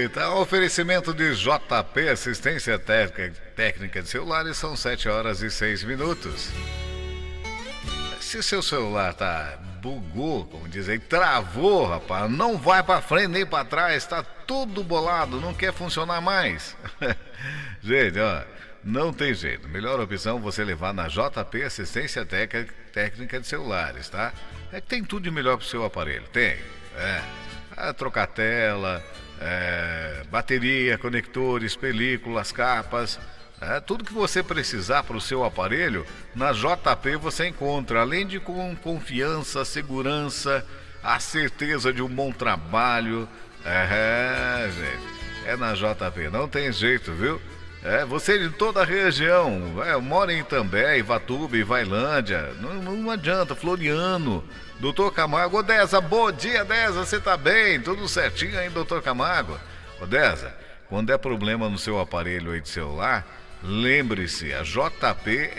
Eita, oferecimento de JP Assistência Técnica de Celulares, são 7h06. Se seu celular bugou, como dizem, travou, rapaz, não vai pra frente nem pra trás, tá tudo bolado, não quer funcionar mais. Gente, ó, não tem jeito. Melhor opção você levar na JP Assistência Técnica de Celulares, tá? É que tem tudo de melhor pro seu aparelho, tem. Trocar tela, bateria, conectores, películas, capas, tudo que você precisar para o seu aparelho, na JP você encontra, além de com confiança, segurança, a certeza de um bom trabalho. Gente, é na JP, não tem jeito, viu? Você de toda a região, mora em Itambé, Ivatuba, Ivailândia, não adianta, Floriano, Doutor Camargo. Ô Deza, bom dia, Deza, você tá bem? Tudo certinho aí, Doutor Camargo? Ô Deza, quando é problema no seu aparelho aí de celular, lembre-se, a JP